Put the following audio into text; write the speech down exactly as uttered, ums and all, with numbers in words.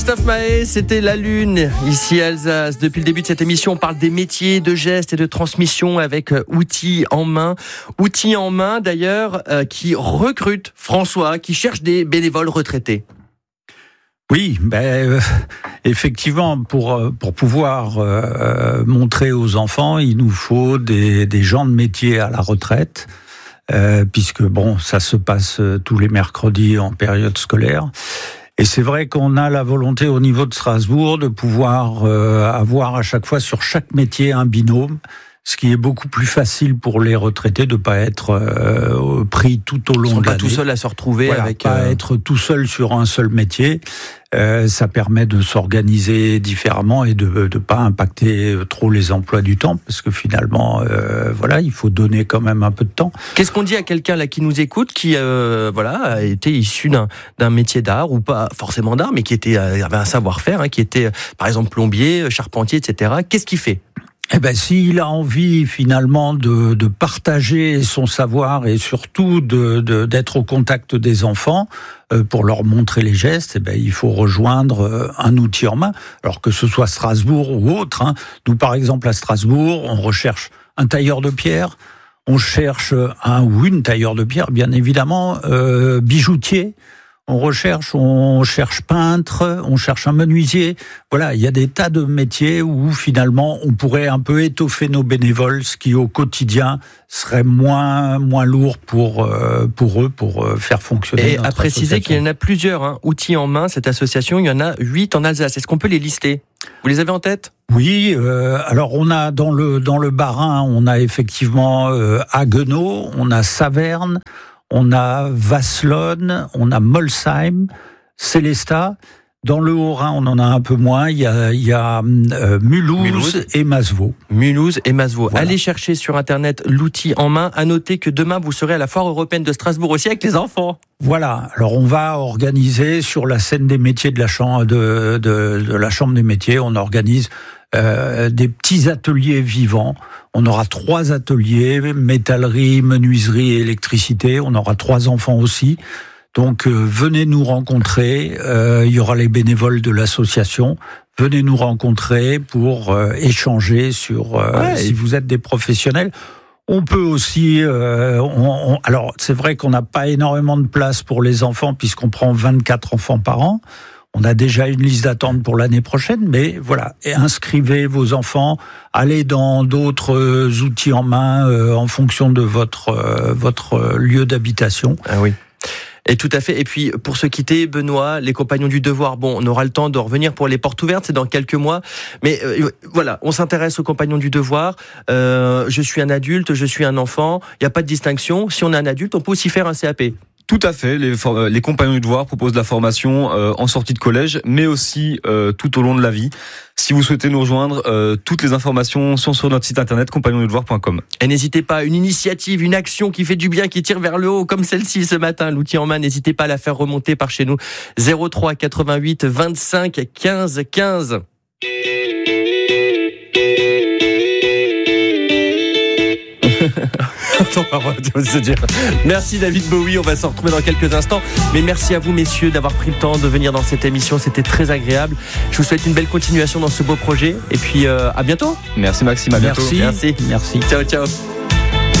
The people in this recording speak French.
Christophe Mahé, c'était La Lune, ici à Alsace. Depuis le début de cette émission, on parle des métiers de gestes et de transmission avec Outils en main. Outils en main, d'ailleurs, euh, qui recrute François, qui cherche des bénévoles retraités. Oui, ben, euh, effectivement, pour, pour pouvoir euh, montrer aux enfants, il nous faut des, des gens de métier à la retraite, euh, puisque bon, ça se passe tous les mercredis en période scolaire. Et c'est vrai qu'on a la volonté au niveau de Strasbourg de pouvoir euh, avoir à chaque fois sur chaque métier un binôme, ce qui est beaucoup plus facile pour les retraités de ne pas être euh, pris tout au long de l'année. Ils ne sont pas tout seuls à se retrouver voilà, avec... Pas euh... être tout seul sur un seul métier. Euh, ça permet de s'organiser différemment et de ne pas impacter trop les emplois du temps, parce que finalement, euh, voilà, il faut donner quand même un peu de temps. Qu'est-ce qu'on dit à quelqu'un là qui nous écoute, qui euh, voilà, a été issu d'un, d'un métier d'art, ou pas forcément d'art, mais qui était, avait un savoir-faire, hein, qui était par exemple plombier, charpentier, et cetera. Qu'est-ce qu'il fait ? Eh ben, s'il a envie finalement de, de partager son savoir et surtout de, de, d'être au contact des enfants euh, pour leur montrer les gestes, eh ben, il faut rejoindre euh, un outil en main. Alors que ce soit Strasbourg ou autre. Hein. Nous, par exemple, à Strasbourg, on recherche un tailleur de pierre, on cherche un ou une tailleur de pierre, bien évidemment, euh, bijoutier. On recherche, on cherche peintre, on cherche un menuisier. Voilà, il y a des tas de métiers où finalement on pourrait un peu étoffer nos bénévoles, ce qui au quotidien serait moins moins lourd pour euh, pour eux, pour euh, faire fonctionner. Et à préciser qu'il y en a plusieurs, hein, outils en main. Cette association, il y en a huit en Alsace. Est-ce qu'on peut les lister ? Vous les avez en tête ? Oui, euh, alors on a dans le dans le Bas-Rhin, on a effectivement euh, Haguenau, on a Saverne. On a Vasselonne, on a Molsheim, Sélestat. Dans le Haut-Rhin, on en a un peu moins. Il y a, il y a euh, Mulhouse, Mulhouse et Masevaux. Mulhouse et Masevaux. Voilà. Allez chercher sur Internet l'outil en main. À noter que demain, vous serez à la Foire européenne de Strasbourg aussi avec les enfants. Voilà. Alors, on va organiser sur la scène des métiers de la chambre, de, de, de la chambre des métiers, on organise euh, des petits ateliers vivants. On aura trois ateliers, métallerie, menuiserie et électricité. On aura trois enfants aussi. Donc, euh, venez nous rencontrer. Euh, il y aura les bénévoles de l'association. Venez nous rencontrer pour euh, échanger sur euh, ouais, si vous êtes des professionnels. On peut aussi... Euh, on, on, alors, c'est vrai qu'on n'a pas énormément de place pour les enfants puisqu'on prend vingt-quatre enfants par an. On a déjà une liste d'attente pour l'année prochaine, mais voilà, et inscrivez vos enfants, allez dans d'autres outils en main euh, en fonction de votre euh, votre lieu d'habitation. Ah oui. Et tout à fait. Et puis, pour se quitter, Benoît, les compagnons du devoir, bon, on aura le temps de revenir pour les portes ouvertes, c'est dans quelques mois. Mais euh, voilà, on s'intéresse aux compagnons du devoir. Euh, je suis un adulte, je suis un enfant. Il n'y a pas de distinction. Si on est un adulte, on peut aussi faire un C A P. Tout à fait. Les, for- les compagnons du devoir proposent de la formation euh, en sortie de collège, mais aussi euh, tout au long de la vie. Si vous souhaitez nous rejoindre, euh, toutes les informations sont sur notre site internet compagnons du devoir point com. Et n'hésitez pas, une initiative, une action qui fait du bien, qui tire vers le haut, comme celle-ci ce matin, l'outil en main, n'hésitez pas à la faire remonter par chez nous. zéro trois quatre-vingt-huit vingt-cinq quinze quinze. Merci David Bowie, on va se retrouver dans quelques instants. Mais merci à vous messieurs d'avoir pris le temps de venir dans cette émission, c'était très agréable. Je vous souhaite une belle continuation dans ce beau projet. Et puis euh, à bientôt. Merci Maxime, à bientôt. Merci. Merci. Merci. Ciao, ciao.